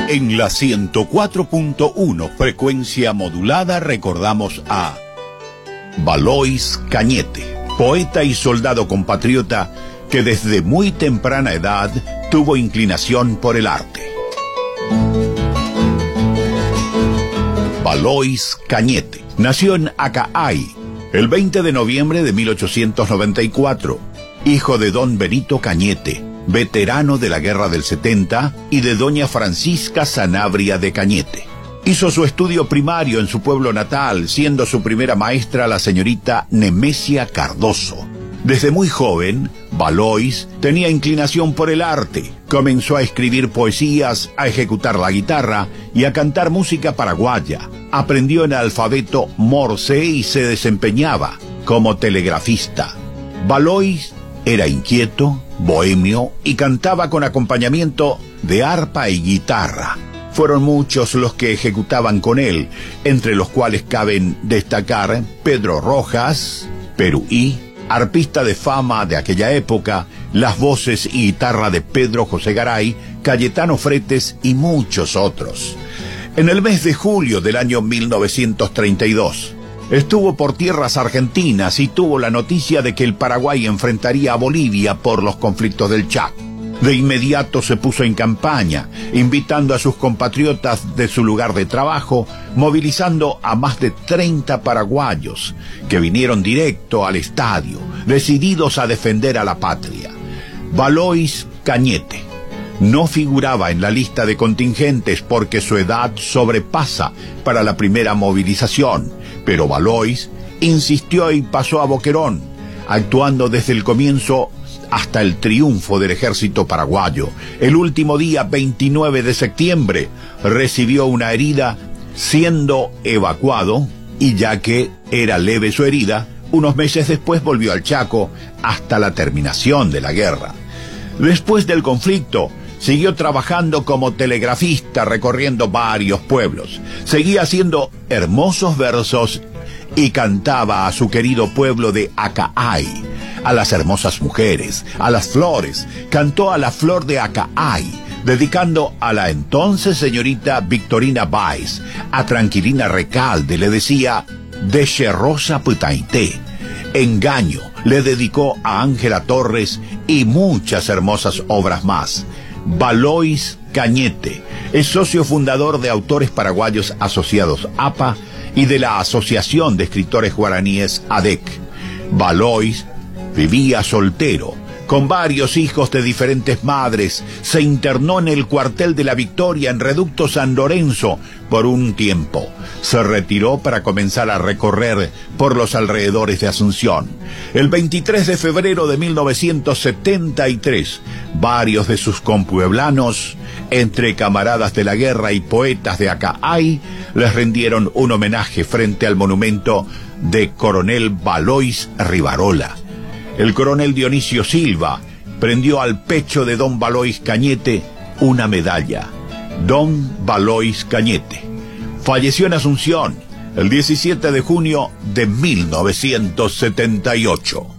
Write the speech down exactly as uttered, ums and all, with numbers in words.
En la ciento cuatro punto uno frecuencia modulada recordamos a Valois Cañete, poeta y soldado compatriota que desde muy temprana edad tuvo inclinación por el arte. Valois Cañete nació en Acaay el veinte de noviembre de mil ochocientos noventa y cuatro, hijo de don Benito Cañete, veterano de la Guerra del setenta, y de doña Francisca Sanabria de Cañete. Hizo su estudio primario en su pueblo natal, siendo su primera maestra la señorita Nemesia Cardoso. Desde muy joven, Valois tenía inclinación por el arte. Comenzó a escribir poesías, a ejecutar la guitarra y a cantar música paraguaya. Aprendió en el alfabeto Morse y se desempeñaba como telegrafista. Valois era inquieto, bohemio y cantaba con acompañamiento de arpa y guitarra. Fueron muchos los que ejecutaban con él, entre los cuales caben destacar Pedro Rojas, Peruí, arpista de fama de aquella época, las voces y guitarra de Pedro José Garay, Cayetano Fretes y muchos otros. En el mes de julio del año mil novecientos treinta y dos, estuvo por tierras argentinas y tuvo la noticia de que el Paraguay enfrentaría a Bolivia por los conflictos del Chaco. De inmediato se puso en campaña, invitando a sus compatriotas de su lugar de trabajo, movilizando a más de treinta paraguayos, que vinieron directo al estadio, decididos a defender a la patria. Valois Cañete no figuraba en la lista de contingentes porque su edad sobrepasa para la primera movilización, pero Valois insistió y pasó a Boquerón, actuando desde el comienzo hasta el triunfo del ejército paraguayo. El último día, veintinueve de septiembre, recibió una herida, siendo evacuado, y ya que era leve su herida, unos meses después volvió al Chaco hasta la terminación de la guerra. Después del conflicto, siguió trabajando como telegrafista, recorriendo varios pueblos. Seguía haciendo hermosos versos y cantaba a su querido pueblo de Acaay, a las hermosas mujeres, a las flores. Cantó a la flor de Acaay, dedicando a la entonces señorita Victorina Báez. A Tranquilina Recalde le decía Deche Rosa Putaité. Engaño le dedicó a Ángela Torres y muchas hermosas obras más. Valois Cañete es socio fundador de Autores Paraguayos Asociados A P A y de la Asociación de Escritores Guaraníes A D E C. Valois vivía soltero, con varios hijos de diferentes madres. Se internó en el cuartel de la Victoria en Reducto San Lorenzo por un tiempo. Se retiró para comenzar a recorrer por los alrededores de Asunción. El veintitrés de febrero de mil novecientos setenta y tres, varios de sus compueblanos, entre camaradas de la guerra y poetas de Acaay, les rindieron un homenaje frente al monumento de Coronel Valois Rivarola. El coronel Dionisio Silva prendió al pecho de don Valois Cañete una medalla. Don Valois Cañete falleció en Asunción el diecisiete de junio de mil novecientos setenta y ocho.